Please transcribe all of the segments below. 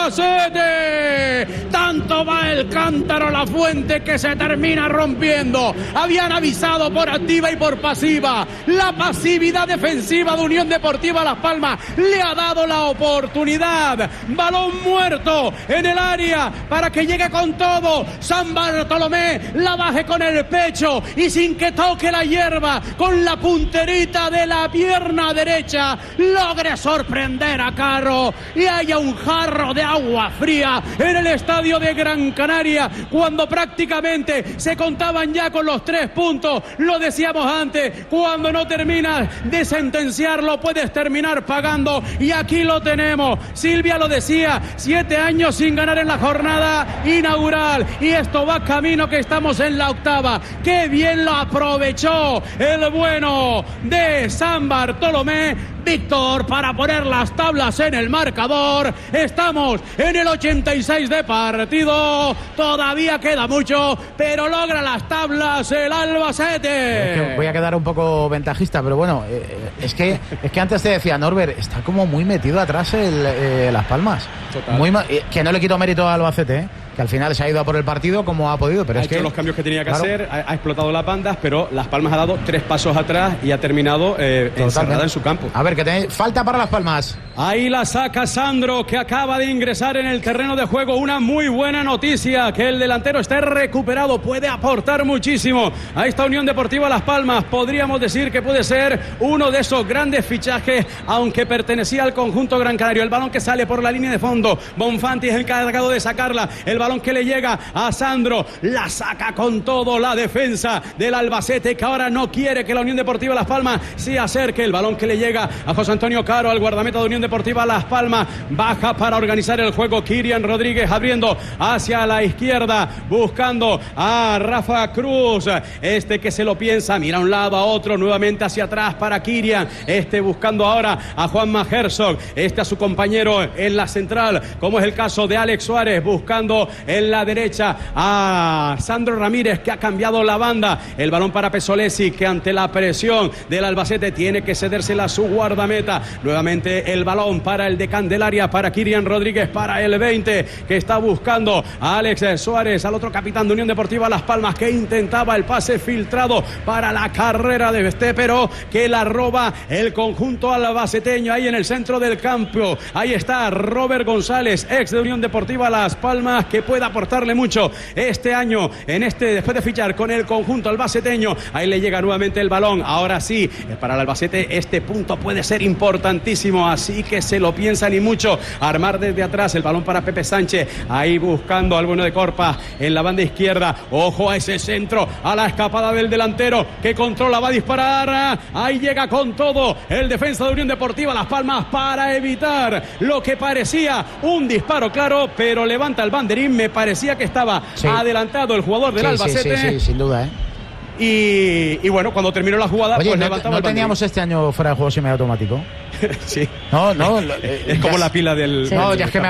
Albacete. Tanto va el cántaro a la fuente que se termina rompiendo. Habían avisado por activa y por pasiva. La pasividad defensiva de Unión Deportiva Las Palmas le ha dado la oportunidad. Balón muerto en el área para que llegue con todo. San Bartolomé la baje con el pecho y sin que toque la hierba, con la punterita de la pierna derecha, logre sorprender a Carro y haya un jarro de agua fría en el estadio de Gran Canaria, cuando prácticamente se contaban ya con los 3 puntos. Lo decíamos antes, cuando no terminas de sentenciarlo puedes terminar pagando, y aquí lo tenemos. Silvia lo decía, 7 años sin ganar en la jornada inaugural, y esto va camino que estamos en la 8ª. Qué bien lo aprovechó el bueno de San Bartolomé. Víctor, para poner las tablas en el marcador. Estamos en el 86 de partido. Todavía queda mucho, pero logra las tablas el Albacete. Es que voy a quedar un poco ventajista, pero bueno, es que antes te decía, Norbert, está como muy metido atrás Las Palmas. Total. Que no le quito mérito al Albacete, que al final se ha ido a por el partido como ha podido, pero ha hecho los cambios que tenía que hacer, ha explotado las bandas, pero Las Palmas ha dado 3 pasos atrás y ha terminado encerrada en su campo. A ver, que falta para Las Palmas. Ahí la saca Sandro, que acaba de ingresar en el terreno de juego. Una muy buena noticia, que el delantero esté recuperado, puede aportar muchísimo a esta Unión Deportiva Las Palmas. Podríamos decir que puede ser uno de esos grandes fichajes, aunque pertenecía al conjunto Gran Canario. El balón que sale por la línea de fondo, Bonfanti es el encargado de sacarla. El balón que le llega a Sandro, la saca con todo la defensa del Albacete, que ahora no quiere que la Unión Deportiva Las Palmas se acerque. El balón que le llega a José Antonio Caro, al guardameta de Unión Deportiva Las Palmas, baja para organizar el juego. Kirian Rodríguez abriendo hacia la izquierda, buscando a Rafa Cruz, que se lo piensa, mira a un lado, a otro, nuevamente hacia atrás para Kirian, buscando ahora a Juanma Herzog, a su compañero en la central, como es el caso de Alex Suárez, buscando en la derecha a Sandro Ramírez, que ha cambiado la banda. El balón para Pesolesi, que ante la presión del Albacete tiene que cedérsela a su guardameta. Nuevamente el balón para el de Candelaria, para Kirian Rodríguez, para el 20, que está buscando a Alex Suárez, al otro capitán de Unión Deportiva Las Palmas, que intentaba el pase filtrado para la carrera de pero que la roba el conjunto albaceteño ahí en el centro del campo. Ahí está Robert González, ex de Unión Deportiva Las Palmas, que puede aportarle mucho este año después de fichar con el conjunto albaceteño. Ahí le llega nuevamente el balón. Ahora sí, para el Albacete este punto puede ser importantísimo, así que se lo piensa ni mucho. Armar desde atrás, el balón para Pepe Sánchez, ahí buscando al bueno de Corpa en la banda izquierda. Ojo a ese centro, a la escapada del delantero, que controla, va a disparar. Ahí llega con todo el defensa de Unión Deportiva Las Palmas para evitar lo que parecía un disparo claro, pero levanta el banderín. Me parecía que estaba adelantado el jugador del Albacete. Sí, sin duda, Y bueno, cuando terminó la jugada, oye, pues levantaba ¿no teníamos este año fuera de juego semiautomático? Sí. No. Es como la pila del... No, ya es que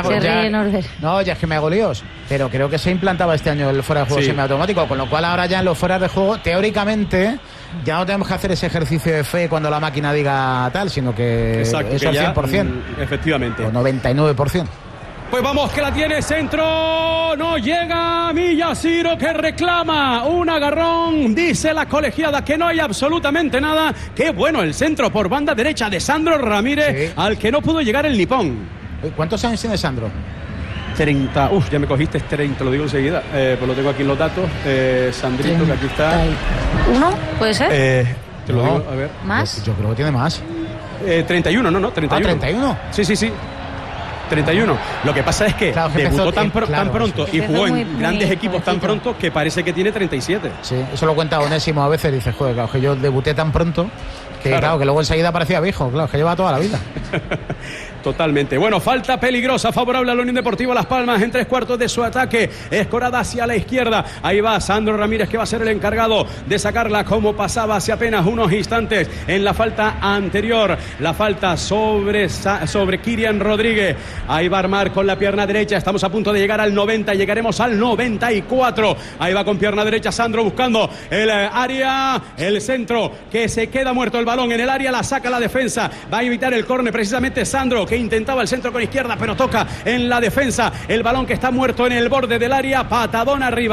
me hago líos. Pero creo que se implantaba este año el fuera de juego semiautomático, con lo cual ahora ya en los fuera de juego, teóricamente, ya no tenemos que hacer ese ejercicio de fe cuando la máquina diga tal, sino que exacto, eso al 100%. Efectivamente. O 99%. Pues vamos, que la tiene centro, no llega Millaciro, que reclama un agarrón, dice la colegiada que no hay absolutamente nada. Qué bueno el centro por banda derecha de Sandro Ramírez, al que no pudo llegar el nipón. ¿Cuántos años tiene Sandro? 30, ya me cogiste 30, lo digo enseguida, pues lo tengo aquí en los datos, Sandrito, que aquí está. ¿1? ¿Puede ser? Te lo digo, a ver. ¿Más? Yo creo que tiene más. 31, no, 31. ¿Ah, 31? Sí. 31. Lo que pasa es que debutó tan pronto y jugó en grandes equipos tan pronto que parece que tiene 37. Sí, eso lo cuenta Onésimo a veces, dice, joder, claro, que yo debuté tan pronto que claro, que luego enseguida parecía viejo, claro, que lleva toda la vida. Totalmente. Bueno, falta peligrosa favorable a la Unión Deportiva Las Palmas en 3/4 de su ataque. Escorada hacia la izquierda. Ahí va Sandro Ramírez, que va a ser el encargado de sacarla, como pasaba hace apenas unos instantes en la falta anterior. La falta sobre Kirian Rodríguez. Ahí va a armar con la pierna derecha. Estamos a punto de llegar al 90. Llegaremos al 94. Ahí va con pierna derecha Sandro buscando el área. El centro, que se queda muerto el balón en el área. La saca la defensa. Va a evitar el córner precisamente Sandro, que que intentaba el centro con izquierda, pero toca en la defensa el balón que está muerto en el borde del área, patadón arriba.